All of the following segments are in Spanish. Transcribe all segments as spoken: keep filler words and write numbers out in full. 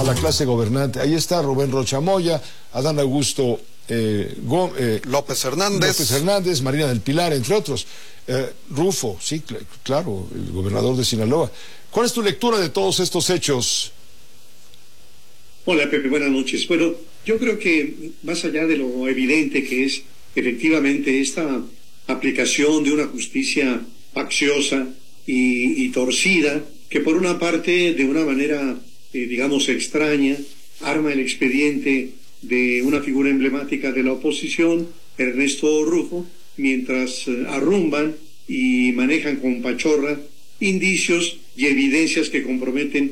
la clase gobernante. Ahí está Rubén Rocha Moya, Adán Augusto eh, Go, eh, López Hernández. López Hernández, Marina del Pilar, entre otros. Eh, Rufo, sí, cl claro, el gobernador de Sinaloa. ¿Cuál es tu lectura de todos estos hechos? Hola, Pepe, buenas noches. Bueno, yo creo que más allá de lo evidente que es efectivamente esta aplicación de una justicia facciosa y, y torcida, que por una parte, de una manera, eh, digamos, extraña, arma el expediente de una figura emblemática de la oposición, Ernesto Rufo, mientras eh, arrumban y manejan con pachorra indicios y evidencias que comprometen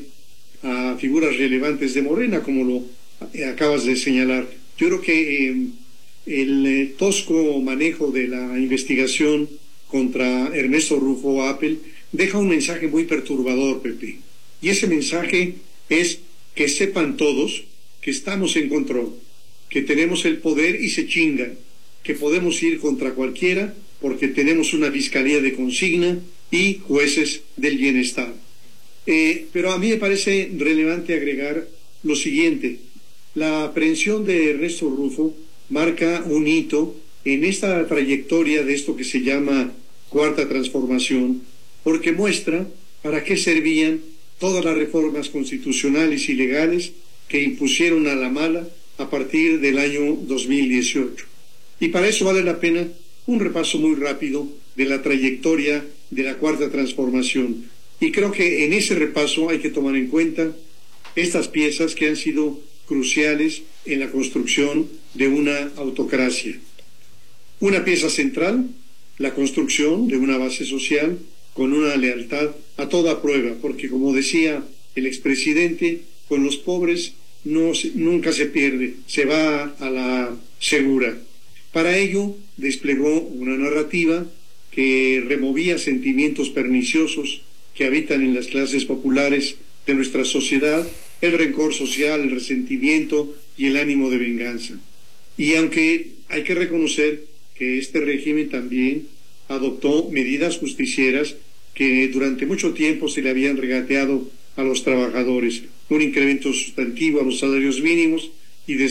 a figuras relevantes de Morena, como lo eh, acabas de señalar. Yo creo que eh, el eh, tosco manejo de la investigación contra Ernesto Rufo Apel deja un mensaje muy perturbador, Pepe. Y ese mensaje es que sepan todos que estamos en control, que tenemos el poder y se chingan, que podemos ir contra cualquiera porque tenemos una fiscalía de consigna y jueces del bienestar. Eh, pero a mí me parece relevante agregar lo siguiente. La aprehensión de Ernesto Rufo marca un hito en esta trayectoria de esto que se llama Cuarta Transformación, porque muestra para qué servían todas las reformas constitucionales y legales que impusieron a la mala a partir del año dos mil dieciocho. Y para eso vale la pena un repaso muy rápido de la trayectoria de la Cuarta Transformación. Y creo que en ese repaso hay que tomar en cuenta estas piezas que han sido cruciales en la construcción de una autocracia. Una pieza central, la construcción de una base social con una lealtad a toda prueba, porque como decía el expresidente, con los pobres no, nunca se pierde, se va a la segura. Para ello desplegó una narrativa que removía sentimientos perniciosos que habitan en las clases populares de nuestra sociedad, el rencor social, el resentimiento y el ánimo de venganza. Y aunque hay que reconocer que este régimen también adoptó medidas justicieras que durante mucho tiempo se le habían regateado a los trabajadores, un incremento sustantivo a los salarios mínimos